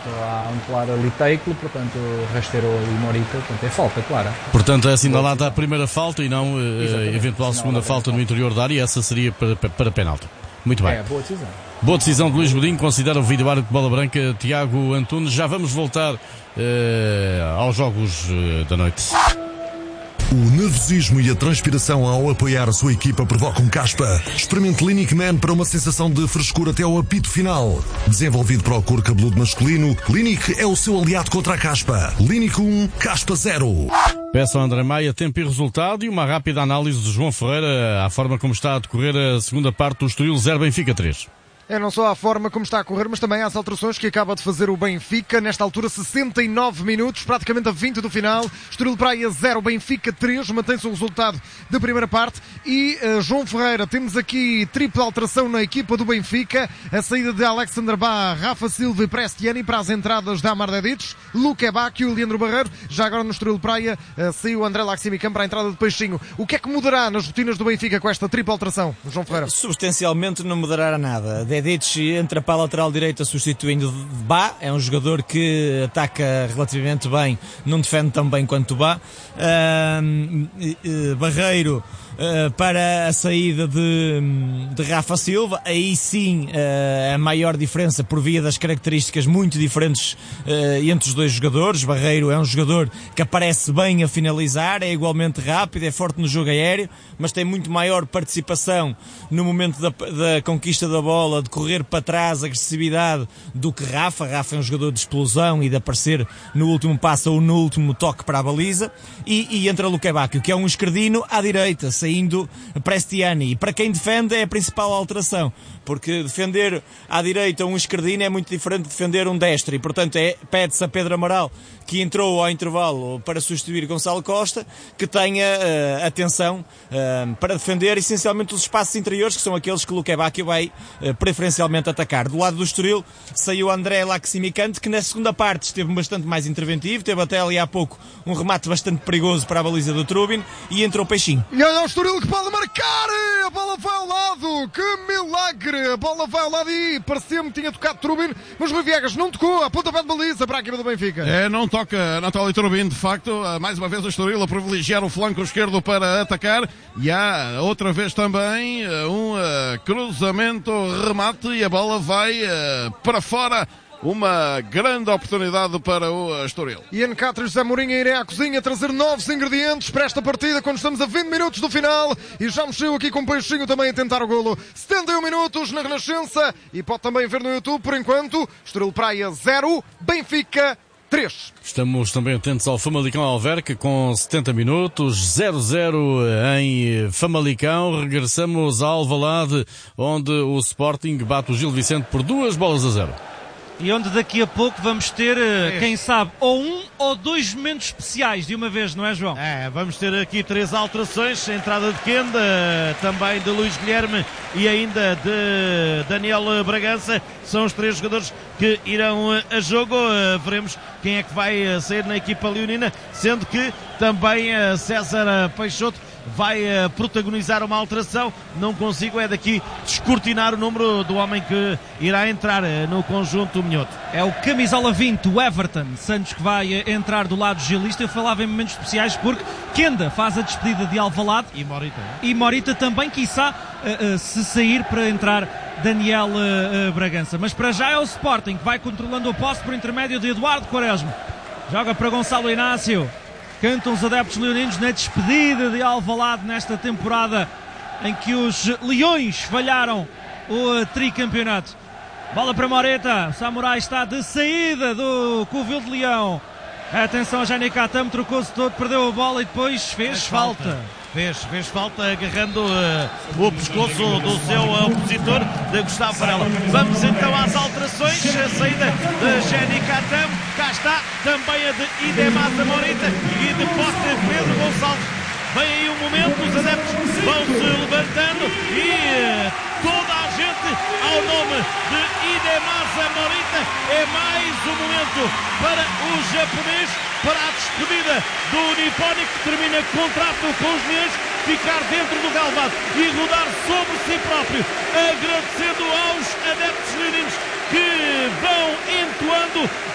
há um claro ali Teiclo, portanto rasteirou ali Morita, portanto é falta clara. Portanto é assinalada a primeira falta e não eventual segunda falta no interior da área, e essa seria para penalti. Muito bem. Boa decisão. Boa decisão de Luís Godinho, considera o vídeo árbitro de bola branca Tiago Antunes. Já vamos voltar aos jogos da noite. O nervosismo e a transpiração ao apoiar a sua equipa provocam caspa. Experimente Clinic Man para uma sensação de frescura até ao apito final. Desenvolvido para o couro cabeludo masculino, Clinic é o seu aliado contra a caspa. Clinic 1, caspa 0. Peço ao André Maia tempo e resultado e uma rápida análise de João Ferreira à forma como está a decorrer a segunda parte do Estoril 0 Benfica 3. É não só a forma como está a correr, mas também as alterações que acaba de fazer o Benfica. Nesta altura, 69 minutos, praticamente a 20 do final. Estoril Praia 0, Benfica 3. Mantém-se o resultado da primeira parte. E João Ferreira, temos aqui tripla alteração na equipa do Benfica. A saída de Alexander Bá, Rafa Silva e Prestiani para as entradas da Amar Dedic, Luque Bacchio e Leandro Barreiro. Já agora no Estoril Praia saiu André Laximicam para a entrada de Peixinho. O que é que mudará nas rotinas do Benfica com esta tripla alteração, João Ferreira? Substancialmente não mudará nada. Dedic entra para a lateral direita substituindo Bá, é um jogador que ataca relativamente bem, não defende tão bem quanto Bá. Barreiro para a saída de Rafa Silva, aí sim a maior diferença por via das características muito diferentes entre os dois jogadores. Barreiro é um jogador que aparece bem a finalizar, é igualmente rápido, é forte no jogo aéreo, mas tem muito maior participação no momento da conquista da bola, de correr para trás, agressividade, do que Rafa. Rafa é um jogador de explosão e de aparecer no último passo ou no último toque para a baliza. E entra Luque Bacchio, que é um esquerdino à direita, saindo Prestiani. E para quem defende é a principal alteração, porque defender à direita um esquerdino é muito diferente de defender um destro, e portanto pede-se a Pedro Amaral, que entrou ao intervalo para substituir Gonçalo Costa, que tenha atenção para defender essencialmente os espaços interiores, que são aqueles que Luque Bacchio vai preferencialmente atacar. Do lado do Estoril saiu André Laximicante, que na segunda parte esteve bastante mais interventivo, teve até ali há pouco um remate bastante perigoso para a baliza do Trubin, e entrou Peixinho. E olha o Estoril que pode marcar! A bola vai ao lado! Que milagre! A bola vai ao lado e parecia-me que tinha tocado Trubin, mas Rui Viegas não tocou, a pontapé de baliza para a equipa do Benfica. Não toca António Trubin, de facto, mais uma vez o Estoril a privilegiar o flanco esquerdo para atacar, e há outra vez também um cruzamento, remate, e a bola vai para fora. Uma grande oportunidade para o Estoril. Ian Catri, José Mourinho irá à cozinha trazer novos ingredientes para esta partida quando estamos a 20 minutos do final, e já mexeu aqui com o Peixinho também a tentar o golo. 71 minutos na Renascença, e pode também ver no YouTube por enquanto. Estoril Praia 0, Benfica 3. Estamos também atentos ao Famalicão Alverca com 70 minutos, 0-0 em Famalicão. Regressamos a Alvalade, onde o Sporting bate o Gil Vicente por 2-0. E onde daqui a pouco vamos ter, quem sabe, ou um ou dois momentos especiais de uma vez, não é, João? Vamos ter aqui 3 alterações, a entrada de Kenda, também de Luís Guilherme e ainda de Daniel Bragança. São os 3 jogadores que irão a jogo. Veremos quem é que vai sair na equipa leonina, sendo que também César Peixoto vai protagonizar uma alteração. Não consigo daqui descortinar o número do homem que irá entrar no conjunto minhoto. É o camisola 20, o Everton Santos, que vai entrar do lado gilista. Eu falava em momentos especiais porque Kenda faz a despedida de Alvalade e Morita também, quiçá, se sair para entrar Daniel Bragança. Mas para já é o Sporting que vai controlando o posse por intermédio de Eduardo Quaresma. Joga para Gonçalo Inácio. Cantam os adeptos leoninos na despedida de Alvalade nesta temporada em que os Leões falharam o tricampeonato. Bola para Moreta, o Samurai está de saída do Covil de Leão. Atenção a Jani Katam, trocou-se todo, perdeu a bola e depois fez falta. Fez falta agarrando o pescoço do seu opositor, de Gustavo Varela. Vamos então às alterações. A saída de Jani Katam, cá está também a de Idemasa Morita e de posse Pedro Gonçalves. Vem aí um momento, os adeptos vão se levantando e toda a gente ao nome de Idemasa Morita. É mais um momento para o japonês, para a despedida do Nipónico, que termina contrato com os Leões, ficar dentro do galvado e rodar sobre si próprio, agradecendo aos adeptos leoninos que vão entoando